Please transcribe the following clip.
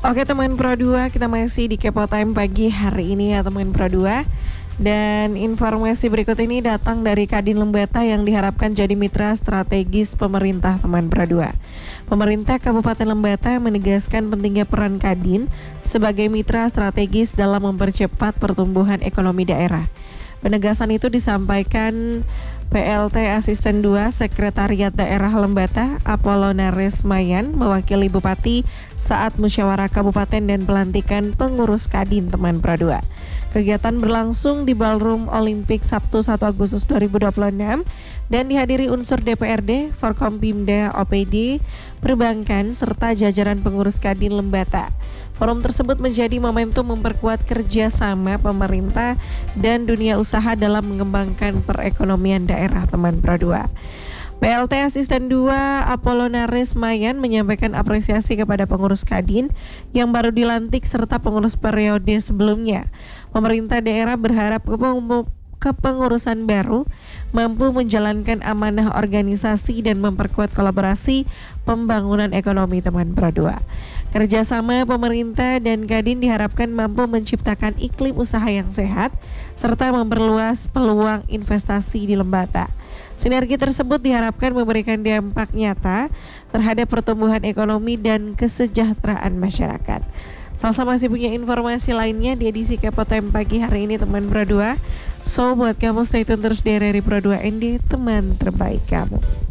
Oke teman Pro 2, kita masih di Kepo Time pagi hari ini ya teman Pro 2. Dan informasi berikut ini datang dari Kadin Lembata yang diharapkan jadi mitra strategis pemerintah teman Pro 2. Pemerintah Kabupaten Lembata menegaskan pentingnya peran Kadin sebagai mitra strategis dalam mempercepat pertumbuhan ekonomi daerah. Penegasan itu disampaikan PLT Asisten 2 Sekretariat Daerah Lembata Apollonaris Mayan mewakili Bupati saat musyawarah kabupaten dan pelantikan pengurus Kadin teman Pro 2. Kegiatan berlangsung di Ballroom Olimpik Sabtu 1 Agustus 2026 dan dihadiri unsur DPRD, Forkompimda, OPD, perbankan serta jajaran pengurus Kadin Lembata. Forum tersebut menjadi momentum memperkuat kerjasama pemerintah dan dunia usaha dalam mengembangkan perekonomian daerah teman Pro 2. PLT Asisten 2 Apollonaris Mayan menyampaikan apresiasi kepada pengurus Kadin yang baru dilantik serta pengurus periode sebelumnya. Pemerintah daerah berharap kepengurusan baru mampu menjalankan amanah organisasi dan memperkuat kolaborasi pembangunan ekonomi teman Pro 2. Kerjasama pemerintah dan Kadin diharapkan mampu menciptakan iklim usaha yang sehat serta memperluas peluang investasi di Lembata. Sinergi tersebut diharapkan memberikan dampak nyata terhadap pertumbuhan ekonomi dan kesejahteraan masyarakat. Salsa masih punya informasi lainnya di edisi Kepo Time pagi hari ini teman Pro 2. So buat kamu stay tune terus di RRI Pro 2 ND, teman terbaik kamu.